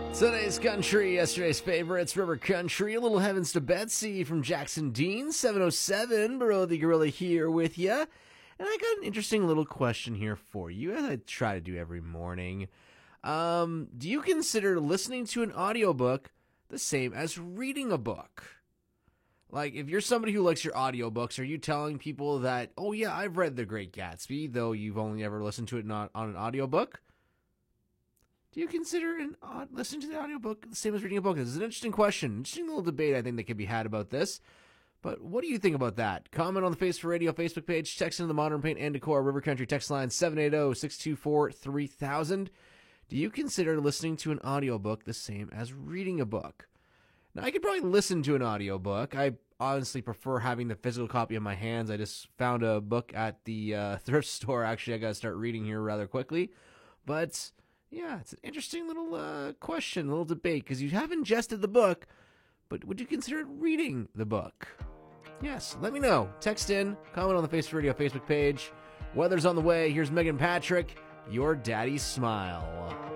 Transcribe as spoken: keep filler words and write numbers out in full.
Today's country, yesterday's favorites, River Country, a little Heavens to Betsy from Jackson Dean, seven oh seven, Burrow the Gorilla here with you. And I got an interesting little question here for you, as I try to do every morning. Um, do you consider listening to an audiobook the same as reading a book? Like, if you're somebody who likes your audiobooks, are you telling people that, oh yeah, I've read The Great Gatsby, though you've only ever listened to it not on an audiobook? Do you consider an, uh, listening to the audiobook the same as reading a book? This is an interesting question. Interesting little debate, I think, that could be had about this. But what do you think about that? Comment on the Face for Radio Facebook page. Text into the Modern Paint and Decor River Country text line seven eight zero, six two four, three thousand. Do you consider listening to an audiobook the same as reading a book? Now, I could probably listen to an audiobook. I honestly prefer having the physical copy in my hands. I just found a book at the uh, thrift store. Actually, I got to start reading here rather quickly. But yeah, it's an interesting little uh, question, a little debate, because you have ingested the book, but would you consider reading the book? Yes, let me know. Text in, comment on the Face for Radio Facebook page. Weather's on the way. Here's Megan Patrick, Your Daddy's Smile.